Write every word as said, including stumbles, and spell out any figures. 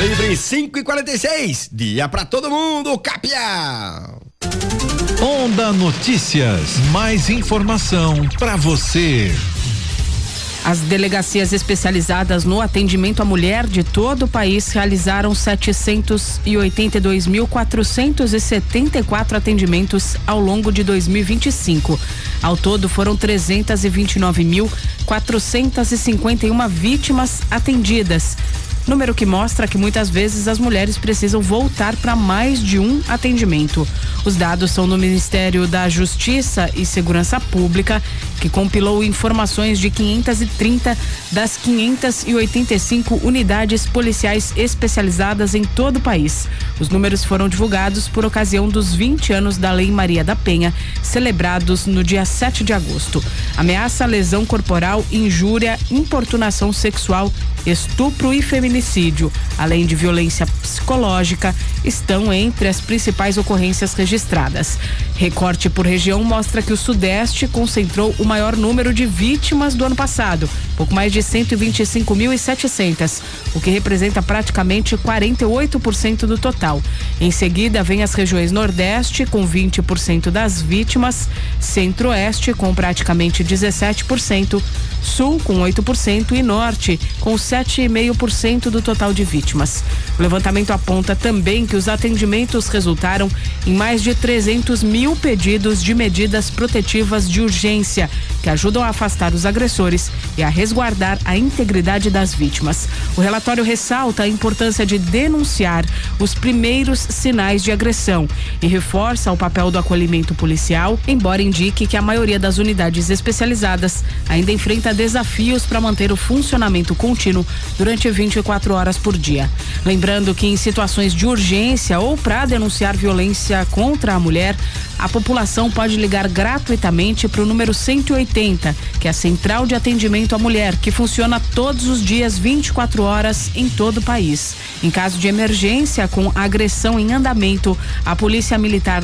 Livre cinco e quarenta e seis. Dia pra todo mundo, Capial. Onda Notícias. Mais informação pra você. As delegacias especializadas no atendimento à mulher de todo o país realizaram setecentos e oitenta e dois mil, quatrocentos e setenta e quatro atendimentos ao longo de dois mil e vinte e cinco. Ao todo, foram trezentos e vinte e nove mil, quatrocentos e cinquenta e uma vítimas atendidas. Número que mostra que muitas vezes as mulheres precisam voltar para mais de um atendimento. Os dados são do Ministério da Justiça e Segurança Pública, que compilou informações de quinhentas e trinta das quinhentas e oitenta e cinco unidades policiais especializadas em todo o país. Os números foram divulgados por ocasião dos vinte anos da Lei Maria da Penha, celebrados no dia sete de agosto. Ameaça, lesão corporal, injúria, importunação sexual, estupro e feminicídio, além de violência psicológica, estão entre as principais ocorrências registradas. Recorte por região mostra que o Sudeste concentrou o maior número de vítimas do ano passado, pouco mais de cento e vinte e cinco mil e setecentas, o que representa praticamente quarenta e oito por cento do total. Em seguida, vem as regiões Nordeste, com vinte por cento das vítimas, Centro-Oeste, com praticamente dezessete por cento, Sul, com oito por cento e Norte, com sete vírgula cinco por cento do total de vítimas. O levantamento aponta também que os atendimentos resultaram em mais de trezentos mil pedidos de medidas protetivas de urgência, que ajudam a afastar os agressores e a resguardar a integridade das vítimas. O relatório ressalta a importância de denunciar os primeiros sinais de agressão e reforça o papel do acolhimento policial, embora indique que a maioria das unidades especializadas ainda enfrenta desafios para manter o funcionamento contínuo durante vinte e quatro horas por dia. Lembrando que em situações de urgência ou para denunciar violência contra a mulher, a população pode ligar gratuitamente para o número cento e oitenta, que é a Central de Atendimento à Mulher, que funciona todos os dias vinte e quatro horas em todo o país. Em caso de emergência com agressão em andamento, a Polícia Militar